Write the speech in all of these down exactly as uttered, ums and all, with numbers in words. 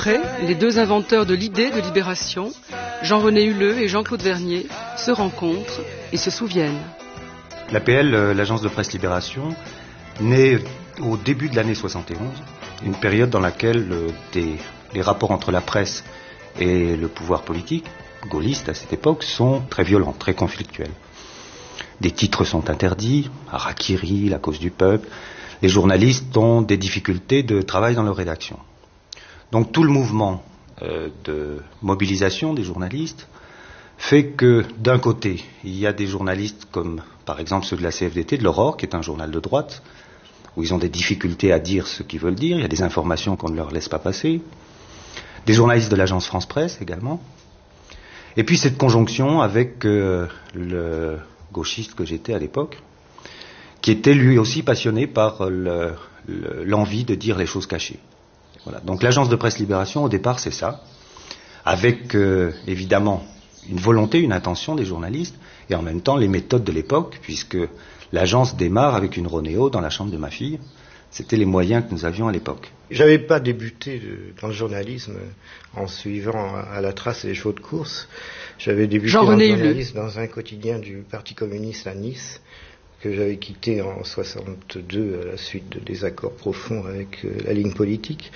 après, les deux inventeurs de l'idée de libération, Jean-René Huleux et Jean-Claude Vernier, se rencontrent et se souviennent. L'A P L, l'agence de presse Libération, naît au début de l'année soixante et onze, une période dans laquelle euh, des, les rapports entre la presse et le pouvoir politique, gaulliste à cette époque, sont très violents, très conflictuels. Des titres sont interdits, Harakiri, la cause du peuple. Les journalistes ont des difficultés de travail dans leur rédaction. Donc tout le mouvement euh, de mobilisation des journalistes fait que, d'un côté, il y a des journalistes comme, par exemple, ceux de la C F D T, de l'Aurore, qui est un journal de droite, où ils ont des difficultés à dire ce qu'ils veulent dire, il y a des informations qu'on ne leur laisse pas passer, des journalistes de l'agence France-Presse également, et puis cette conjonction avec euh, le gauchiste que j'étais à l'époque, qui était lui aussi passionné par le, le, l'envie de dire les choses cachées. Voilà. Donc l'agence de presse Libération, au départ, c'est ça, avec euh, évidemment une volonté, une intention des journalistes, et en même temps les méthodes de l'époque, puisque l'agence démarre avec une Ronéo dans la chambre de ma fille. C'était les moyens que nous avions à l'époque. J'avais pas débuté dans le journalisme en suivant à la trace les chevaux de course. J'avais débuté dans le journalisme dans un quotidien du Parti communiste à Nice, que j'avais quitté en soixante-deux à la suite de désaccords profonds avec euh, la ligne politique.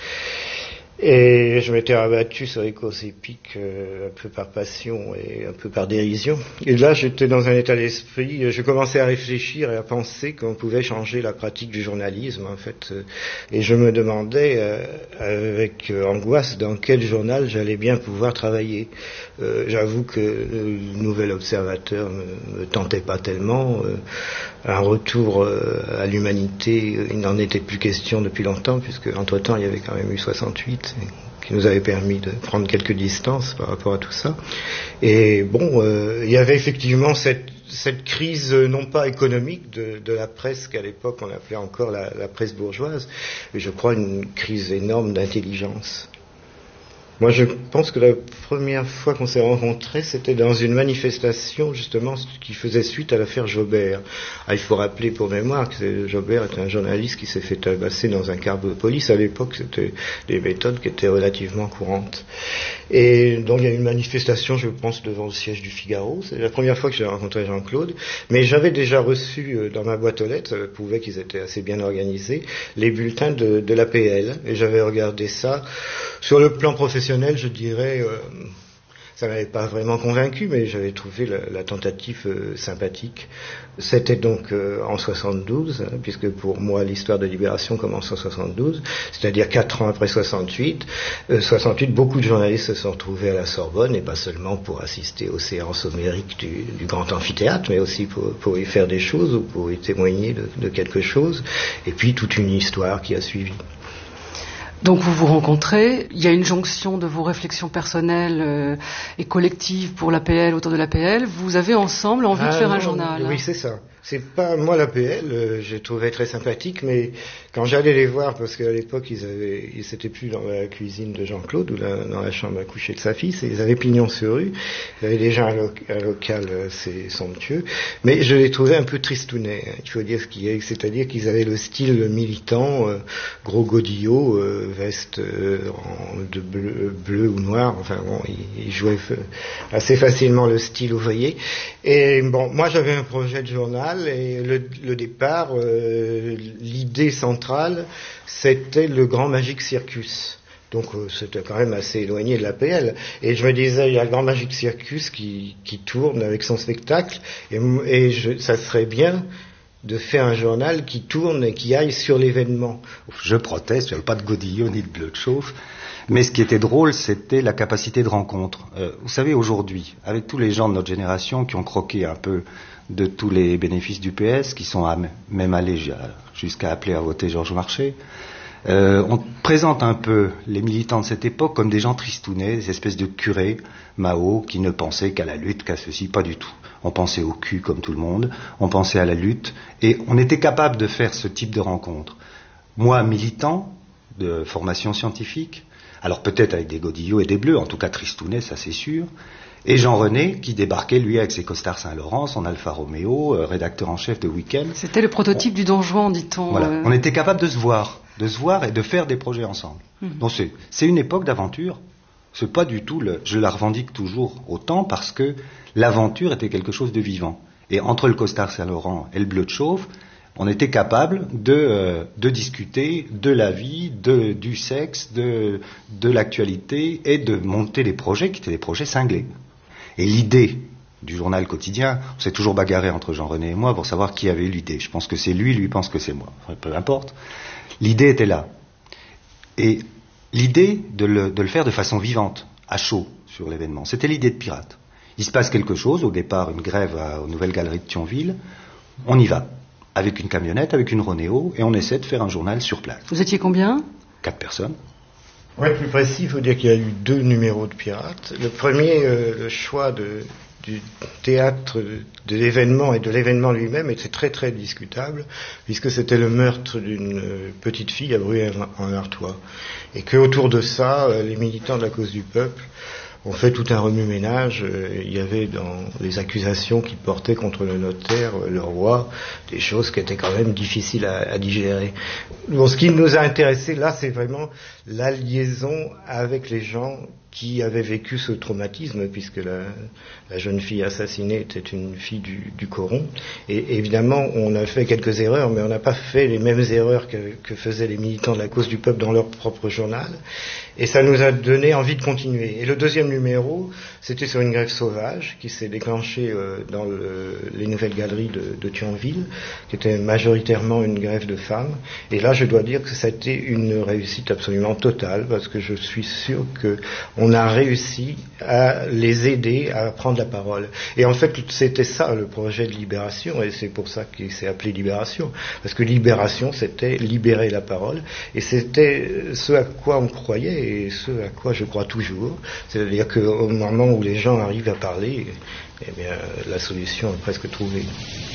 Et je m'étais rabattu sur les causes épiques euh, un peu par passion et un peu par dérision. Et là, j'étais dans un état d'esprit, je commençais à réfléchir et à penser qu'on pouvait changer la pratique du journalisme, en fait. Et je me demandais, euh, avec euh, angoisse, dans quel journal j'allais bien pouvoir travailler. Euh, j'avoue que le Nouvel Observateur me, me tentait pas tellement. Euh, un retour euh, à l'humanité, il n'en était plus question depuis longtemps, puisque entre-temps, il y avait quand même eu soixante-huit, qui nous avait permis de prendre quelques distances par rapport à tout ça. Et bon, euh, il y avait effectivement cette, cette crise, euh, non pas économique, de, de la presse qu'à l'époque on appelait encore la, la presse bourgeoise, mais je crois une crise énorme d'intelligence. Moi, je pense que la première fois qu'on s'est rencontrés, c'était dans une manifestation, justement, qui faisait suite à l'affaire Jobert. Ah, il faut rappeler pour mémoire que Jobert était un journaliste qui s'est fait tabasser dans un car de police. À l'époque, c'était des méthodes qui étaient relativement courantes. Et donc, il y a eu une manifestation, je pense, devant le siège du Figaro. C'est la première fois que j'ai rencontré Jean-Claude. Mais j'avais déjà reçu dans ma boîte aux lettres, ça prouvait qu'ils étaient assez bien organisés, les bulletins de, de l'A P L. Et j'avais regardé ça. Sur le plan professionnel, je dirais, euh, ça m'avait pas vraiment convaincu, mais j'avais trouvé la, la tentative euh, sympathique. C'était donc euh, en soixante-douze, hein, puisque pour moi l'histoire de Libération commence en soixante-douze, c'est-à-dire quatre ans après soixante-huit. Euh, soixante-huit, beaucoup de journalistes se sont retrouvés à la Sorbonne, et pas seulement pour assister aux séances homériques du, du grand amphithéâtre, mais aussi pour, pour y faire des choses ou pour y témoigner de, de quelque chose, et puis toute une histoire qui a suivi. Donc vous vous rencontrez, il y a une jonction de vos réflexions personnelles euh, et collectives pour l'A P L, autour de l'A P L. Vous avez ensemble envie ah, de faire non, un journal. Oui, c'est ça. C'est pas moi l'A P L, euh, j'ai trouvé très sympathique, mais quand j'allais les voir, parce qu'à l'époque ils avaient, ils s'étaient plus dans la cuisine de Jean-Claude ou la, dans la chambre à coucher de sa fille, ils avaient pignon sur rue, ils avaient déjà un, lo- un local assez somptueux, mais je les trouvais un peu tristounets, hein, il faut dire ce qu'il y a, c'est-à-dire qu'ils avaient le style militant, euh, gros godillot, euh, veste euh, en, de bleu, bleu ou noir, enfin bon, ils, ils jouaient assez facilement le style ouvrier. Et bon, moi j'avais un projet de journal. Et le, le départ, euh, l'idée centrale, c'était le Grand Magique Circus. Donc euh, c'était quand même assez éloigné de l'A P L. Et je me disais, il y a le Grand Magique Circus qui, qui tourne avec son spectacle, et, et je, ça serait bien de faire un journal qui tourne et qui aille sur l'événement. Je proteste, il n'y avait pas de godillot ni de bleu de chauffe. Mais ce qui était drôle, c'était la capacité de rencontre. Euh, vous savez, aujourd'hui, avec tous les gens de notre génération qui ont croqué un peu de tous les bénéfices du P S, qui sont à, même allés jusqu'à appeler à voter Georges Marchais, euh, on présente un peu les militants de cette époque comme des gens tristounets, des espèces de curés, Mao, qui ne pensaient qu'à la lutte, qu'à ceci, pas du tout. On pensait au cul comme tout le monde, on pensait à la lutte, et on était capable de faire ce type de rencontre. Moi, militant de formation scientifique, alors peut-être avec des godillots et des bleus, en tout cas tristounet, ça c'est sûr, et Jean-René qui débarquait lui avec ses costards Saint-Laurent, son Alfa Romeo, euh, rédacteur en chef de Week-end. C'était le prototype on... du Don Juan, dit-on. Voilà, euh... on était capable de se voir. de se voir et de faire des projets ensemble. Mmh. Donc c'est, c'est une époque d'aventure. C'est pas du tout le, je la revendique toujours autant parce que l'aventure était quelque chose de vivant. Et entre le costard Saint-Laurent et le bleu de chauffe, on était capable de, euh, de discuter de la vie, de, du sexe, de, de l'actualité et de monter des projets qui étaient des projets cinglés. Et l'idée du journal quotidien, on s'est toujours bagarré entre Jean-René et moi pour savoir qui avait eu l'idée. Je pense que c'est lui, lui pense que c'est moi. Enfin, peu importe. L'idée était là. Et l'idée de le, de le faire de façon vivante, à chaud, sur l'événement, c'était l'idée de Pirate. Il se passe quelque chose, au départ une grève à, aux Nouvelles Galeries de Thionville, on y va, avec une camionnette, avec une Ronéo, et on essaie de faire un journal sur place. Vous étiez combien ? Quatre personnes. Pour être plus précis, il faut dire qu'il y a eu deux numéros de Pirates. Le premier, euh, le choix de, du théâtre de l'événement et de l'événement lui-même était très très discutable, puisque c'était le meurtre d'une petite fille à Bruay-en-Artois. Et qu'autour de ça, les militants de la cause du peuple ont fait tout un remue-ménage. Il y avait dans les accusations qu'ils portaient contre le notaire, le roi, des choses qui étaient quand même difficiles à, à digérer. Bon, ce qui nous a intéressé là, c'est vraiment la liaison avec les gens qui avaient vécu ce traumatisme, puisque la, la jeune fille assassinée était une fille du, du Coron. Et évidemment, on a fait quelques erreurs, mais on n'a pas fait les mêmes erreurs que, que faisaient les militants de la cause du peuple dans leur propre journal. Et ça nous a donné envie de continuer. Et le deuxième numéro, c'était sur une grève sauvage qui s'est déclenchée euh, dans le, les Nouvelles Galeries de, de Thionville, qui était majoritairement une grève de femmes. Et là, je dois dire que ça a été une réussite absolument totale, parce que je suis sûr que on a réussi à les aider à prendre la parole. Et en fait, c'était ça le projet de Libération, et c'est pour ça qu'il s'est appelé Libération, parce que Libération, c'était libérer la parole, et c'était ce à quoi on croyait, et ce à quoi je crois toujours, c'est-à-dire qu'au moment où les gens arrivent à parler, eh bien, la solution est presque trouvée.